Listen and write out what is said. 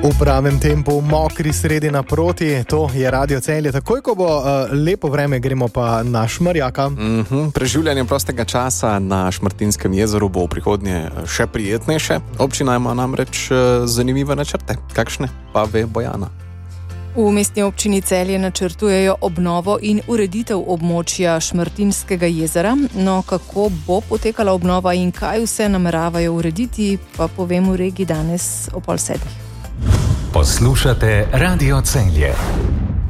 V pravem tempu, mokri sredi naproti, to je Radio Celje. Takoj, ko bo lepo vreme, gremo pa na Šmarjaka. Preživljanje prostega časa na Šmartinskem jezeru bo v prihodnje še prijetnejše. Občina ima namreč zanimive načrte. Kakšne pa ve Bojana? V mestni občini Celje načrtujejo obnovo in ureditev območja Šmartinskega jezera. No, kako bo potekala obnova in kaj vse nameravajo urediti, pa povem v regiji danes o 6:30. Poslušate Radio Celje.